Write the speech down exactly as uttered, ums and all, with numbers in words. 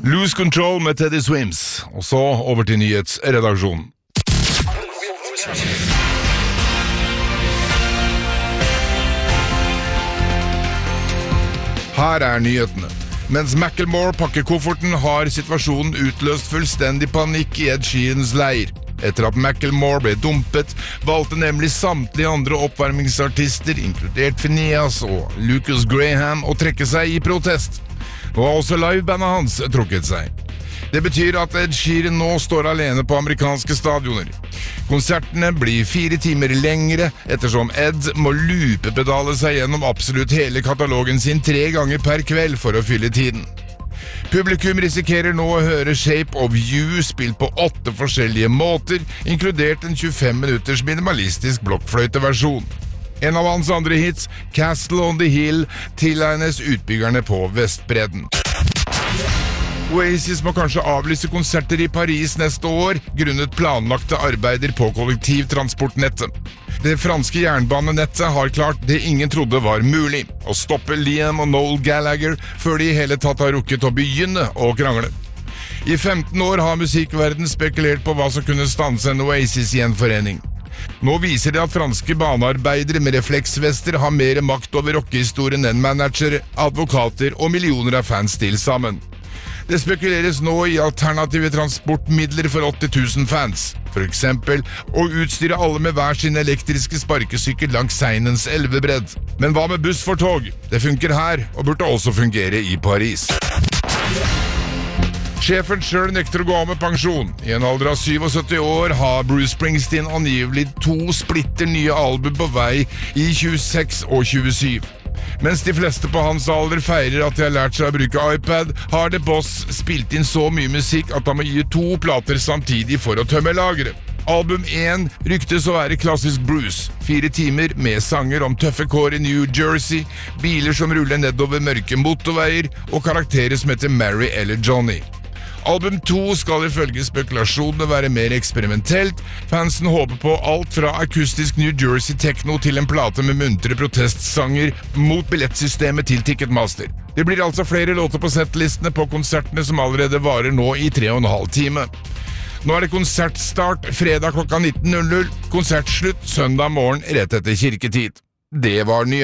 Lose Control med Teddy Swims, og så over til nyhetsredaksjonen. Her er nyhetene. Mens Macklemore pakker kofferten, har situasjonen utløst fullstendig panikk i Ed Sheerans leir. Etter at Macklemore ble dumpet, valgte nemlig samtlige andre oppvarmingsartister, inkludert Phineas og Lucas Graham, å trekke seg i protest. Nå har også livebandet hans trukket seg. Det betyr at Ed Sheeran nå står alene på amerikanske stadioner. Konsertene blir fire timer lengre, ettersom Ed må loopepedale seg gjennom absolutt hele katalogen sin tre ganger per kveld for å fylle tiden. Publikum risikerer nå å høre Shape of You spilt på åtte forskjellige måter, inkludert en tjuefem minutters minimalistisk blokkfløyteversjon. En av hans andre hits, Castle on the Hill, tilegnes utbyggerne på Vestbredden. Oasis må kanskje avlyse konserter i Paris neste år, grunnet planlagte arbeider på kollektivtransportnettet. Det franske jernbanenettet har klart det ingen trodde var mulig, å stoppe Liam og Noel Gallagher før de i hele tatt har rukket å begynne å krangle. I femten år har musikkverden spekulert på hva som kunne stanse en Oasis-gjenforening. Nå viser det at franske banearbeidere med refleksvester har mer makt over rockehistorien enn managere, advokater og millioner av fans til sammen. Det spekuleres nå i alternative transportmidler for åtti tusen fans. For eksempel å utstyre alle med hver sin elektriske sparkesykkel langs Seinens elvebredd. Men hva med buss for tog? Det funker her, og burde også fungere i Paris. Sjefen selv nekter å gå av med pensjon. I en alder av syttisju år har Bruce Springsteen angivelig to splitter nye album på vei i tjueseks og tjuesju. Mens de fleste på hans alder feirer at de har lært seg å bruke iPad, har The Boss spilt inn så mye musikk at han må gi to plater samtidig for å tømme lageret. Album én ryktes å være klassisk Bruce. Fire timer med sanger om tøffe kår i New Jersey, biler som ruller nedover mørke motorveier og karakterer som heter Mary eller Johnny. Album to skal ifølge spekulasjonene være mer eksperimentelt. Fansen håper på alt fra akustisk New Jersey techno til en plate med muntre protestsanger mot billettsystemet til Ticketmaster. Det blir altså flere låter på settlistene på konsertene som allerede varer nå i tre og en halv time. Nå er det konsertstart fredag klokka nitten null null, konsertslutt søndag morgen rett etter kirketid. Det var nyhet.